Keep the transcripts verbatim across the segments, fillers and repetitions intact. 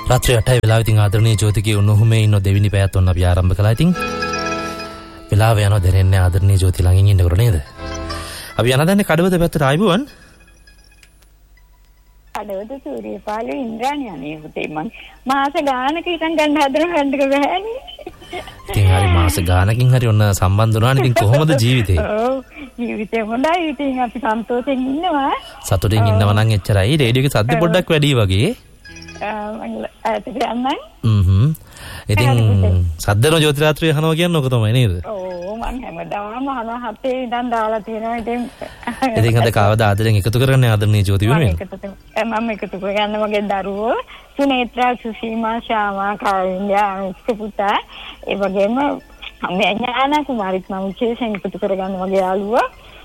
රාත්‍රී අටයි වෙලාව ඉතින් ආදරණීය ජෝතිකේ උණුහුමේ ඉන්න දෙවෙනි පැයත් ඔන්න අපි ආරම්භ කළා. ඉතින් වෙලාව යනවා දැනෙන්නේ ආදරණීය ජෝති ළඟින් ඉන්නකොට නේද? අපි යන දන්නේ කඩවත පැත්තට ආයිබුවන්. කඩවත සූර්යපාල ඉන්ද්‍රාණි අනේ පුතේ මං මාස ගානක ඉතින් ගන්න හදන හන්දක බෑනේ. ඉතින් හරි මාස ගානකින් හරි ඔන්න සම්බන්ධ වුණානේ. ඉතින් කොහොමද ජීවිතේ? ඔව් ජීවිතේ හොඳයි. ඉතින් අපි සන්තෝෂෙන් ඉන්නවා. සතුටින් ඉන්නවා නම් එච්චරයි. රේඩියෝ එකේ සද්ද පොඩ්ඩක් වැඩි වගේ. හ්ම් ඉතින් සද්දන ජෝති රාත්‍රිය අහනවා කියන්නේ ඔක තමයි නේද? ඔව් මම හැමදාම අහන හතේ ඉඳන් දාලා තියෙනවා. ඉතින් ඉතින් අද කවදා ආදරෙන් එකතු කරගන්නේ ආදරණීය ජෝති වෙනුවෙන්? මම එකතු කරගන්න මගේ දරුවෝ සුනේත්‍රා සුසීමා ශාමා කාවින්දා පුතා ඒ වගේම මේ ඥාන කුමාරිත් මම විශේෂයෙන් එකතු කරගන්න මගේ යාළුවා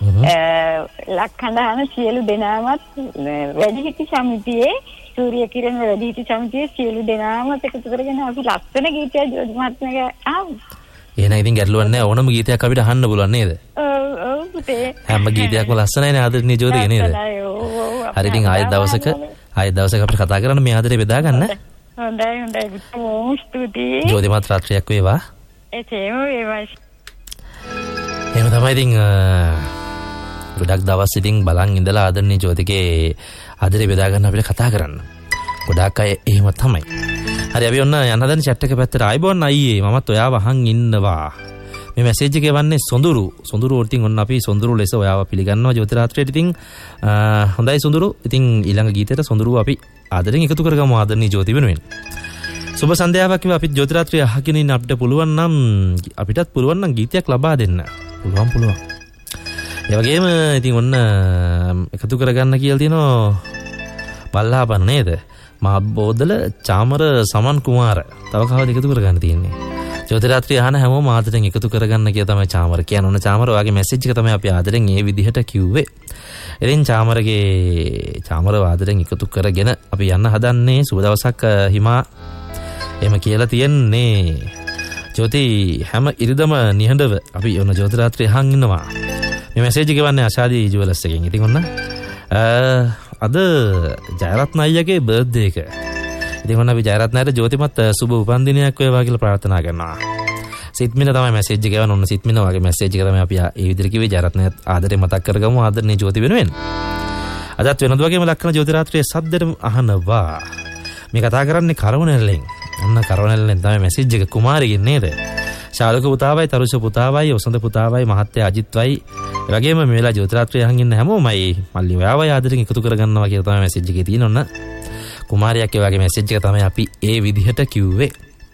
ලක්ඛණ්ඩහන සියලු දෙනාමත් වැඩිහිටි සමිතියේ සූර්ය කිරණ වැඩිහිටි සමිතියේ සියලු දෙනාමත් එකතු කරගෙන අපි ලස්සන ගීතයක් ජෝති මහත්මයාගේ ආවා. එහෙනම් ඉතින් ගැටලුවක් නැහැ. ඕනම ගීතයක් අපිට අහන්න පුළුවන් නේද? ඔව් ඔව් පුතේ. හැම ගීතයක්ම ලස්සනයිනේ ආදරණීය ජෝතිගේ නේද? හරි ඉතින් ආයෙත් දවසක ආයෙත් දවසක අපිට කතා කරන්න මේ ආදරේ බෙදා ගන්න. හොඳයි හොඳයි පුතේ. ස්තුතියි. ජෝතිමත් රාත්‍රියක් වේවා. එතේම වේවා. එහෙම තමයි ඉතින් ගොඩක් දවස් ඉතින් බලන් ඉඳලා ආදරණීය ජෝතිගේ ආදරේ බෙදා ගන්න අපිට කතා කරන්න. ගොඩක් අය එහෙම තමයි. හරි අපි ඔන්න යන්න හදන chat එක පැත්තට ආයිබෝන් අයියේ මමත් ඔයාව අහන් ඉන්නවා. මේ මැසේජ් එක එවන්නේ සොඳුරු. සොඳුරු ඉතින් ඔන්න අපි සොඳුරු ලෙස ඔයාව පිළිගන්නවා ජෝති රාත්‍රියට. ඉතින් හොඳයි සොඳුරු. ඉතින් ඊළඟ ගීතයට සොඳුරු අපි ආදරෙන් එකතු කරගමු ආදරණීය ජෝති වෙනුවෙන්. සුබ සන්ධ්‍යාවක් කිව්වා අපිත් ජෝති රාත්‍රිය අහගෙන ඉන්න අපිට පුළුවන් නම් අපිටත් පුළුවන් නම් ගීතයක් ලබා දෙන්න. පුළුවන් පුළුවන්. ඒ වගේම ඉතින් ඔන්න එකතු කරගන්න කියලා තියෙනවා බල්ලාපන් නේද? මා බෝදල චාමර සමන් කුමාර. තව කවද එකතු කරගන්න තියෙන්නේ? ජෝති රාත්‍රිය අහන හැමෝම ආදරෙන් එකතු කරගන්න කියලා තමයි චාමර කියන්නේ. ඔන්න චාමර ඔයාගේ මැසේජ් එක තමයි අපි ආදරෙන් මේ විදිහට කිව්වේ. ඉතින් චාමරගේ චාමර ආදරෙන් එකතු කරගෙන අපි යන්න හදන්නේ සුබ දවසක් හිමා එහෙම කියලා තියන්නේ. ජෝති හැම ඉරිදම නිහඬව අපි ඔන්න ජෝති රාත්‍රිය අහන් ඉන්නවා. මේ මැසේජ් එක ගවන්නේ ආශාදී ජුවලස් එකෙන්. ඉතින් ඔන්න අද ජයරත්න අයියාගේ බර්ත්ඩේ එක. ඉතින් ඔන්න අපි ජයරත්න අයියට ජෝතිමත් සුබ උපන්දිනයක් වේවා කියලා ප්‍රාර්ථනා කරනවා. සිත්මින තමයි මැසේජ් එක ගවන්නේ. ඔන්න සිත්මින වගේ මැසේජ් එක තමයි අපි ඒ විදිහට කිව්වේ. ජයරත්න ආදරේ මතක් කරගමු ආදරණීය ජෝති වෙනුවෙන්. අදත් වෙනද වගේම ලක්කන ජෝති රාත්‍රියේ සද්දෙට අහනවා. මේ කතා කරන්නේ කරවනැල්ලෙන්. ඔන්න කරවනැල්ලෙන් තමයි මැසේජ් එක කුමාරිගෙන් නේද? ශාලක පුතාවයි තරුෂ පුතාවයි ඔසඳ පුතාවයි මහත්තයා අජිත්වයි ඒ වගේම මේ වෙලාව ජෝති රාත්‍රිය අහන් ඉන්න හැමෝමයි මල්ලි ඔයාවයි ආදරෙන් එකතු කරගන්නවා කියලා තමයි මැසේජ් එකේ තියෙන. ඔන්න කුමාරියක් ඒ වගේ මැසේජ් එක තමයි අපි ඒ විදිහට කිව්වේ.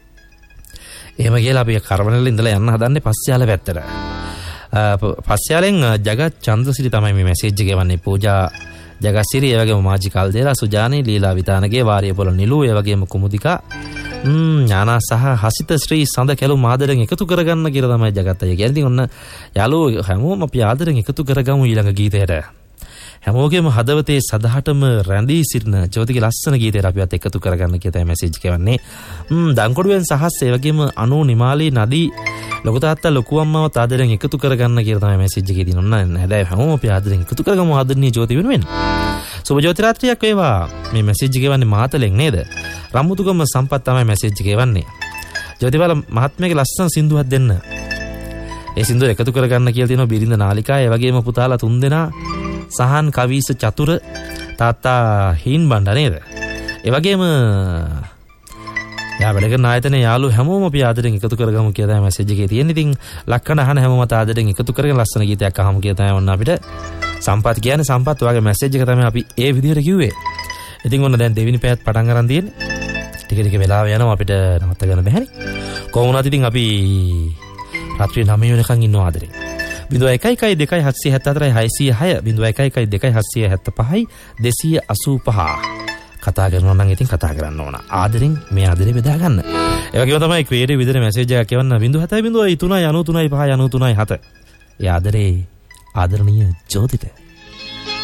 එහෙම කියලා අපි කරවනැල්ලේ ඉඳලා යන්න හදන්නේ පස්යාල පැත්තට. පස්යාලෙන් ජගත් චන්ද්‍රසිරි තමයි මේ මැසේජ් එක එවන්නේ. පූජා ජගසිරි ඒ වගේම මාජි කල්දේලා සුජානි ලීලා විතානගේ වාරිය පොළ නිලු ඒ වගේම කුමුදිකා ඥානා සහ හසිත ශ්‍රී සඳ කැලුම් ආදරෙන් එකතු කරගන්න කියලා තමයි ජගත් අය කියන්නේ. ඉතින් ඔන්න යාළුවෝ හැමෝම අපි ආදරෙන් එකතු කරගමු ඊළඟ ගීතයට. හැමෝගෙම හදවතේ සදහටම රැඳී සිටින ජෝතිගේ ලස්සන ගීතයට අපිවත් එකතු කරගන්න කියලා මැසේජ් කියවන්නේ. ම් දංකොඩුවෙන් සහස් ඒ වගේම අනු නිමාලී නදී ලොකු තාත්තා ලොකු අම්මවත් ආදරෙන් එකතු කරගන්න කියලා තමයි මැසේජ් එකේ තියෙන. ඔන්න හැබැයි හැමෝම අපි ආදරෙන් එකතු කරගමු ආදරණීය ජෝති වෙනුවෙන්. සුබ ජෝති රාත්‍රියක් වේවා. මේ මැසේජ් එක ගවන්නේ මාතලෙන් නේද? රම්මුතුකම සම්පත් තමයි මැසේජ් එක ගවන්නේ. ජෝතිපාල මහත්මයාගේ ලස්සන සින්දුවක් දෙන්න. ඒ සින්දුව එකතු කරගන්න කියලා තියෙනවා බිරිඳ නාලිකා ඒ වගේම පුතාලා තුන්දෙනා සහන් කවීස චතුර තාත්තා හීන් බණ්ඩ නේද? ඒ වගේම යා වැඩ කරන ආයතනයේ යාළුවෝ හැමෝම අපි ආදරෙන් එකතු කරගමු කියලා තමයි මැසේජ් එකේ තියෙන්නේ. ඉතින් ලක්කන අහන හැමෝම ආදරෙන් එකතු කරගෙන ලස්සන ගීතයක් අහමු කියලා තමයි ඔන්න අපිට සම්පත් කියන්නේ. සම්පත් ඔයාගේ මැසේජ් එක තමයි අපි ඒ විදිහට කිව්වේ. ඉතින් ඔන්න දැන් දෙවෙනි පැයත් පටන් ගන්න තියෙන්නේ. ටික ටික වෙලාව යනවා අපිට නවත්ත ගන්න බැහැනේ. කොහොම වුණත් ඉතින් අපි රාත්‍රී නවය වෙනකන් ඉන්නවා ආදරෙන්. බිඳුව එකයි එකයි දෙකයි හත්සිය හැත්තෑහතරයි හයසිය හය බිඳුව එකයි එකයි දෙකයි හත්සිය හැත්තෑපහයි දෙසිය අසූ පහ කතා කරනවා නම් ඉතින් කතා කරන්න ඕන. ආදරෙන් මේ ආදරේ බෙදා ගන්න. ඒ වගේම තමයි ක්‍රියේටිව් විදිහට මැසේජ් එකක් එවන්න බිඳුව හතයි බිඳුව තුනයි අනූ තුනයි පහයි අනූ තුනයි හත. ඒ ආදරේ ආදරණීය ජෝතිට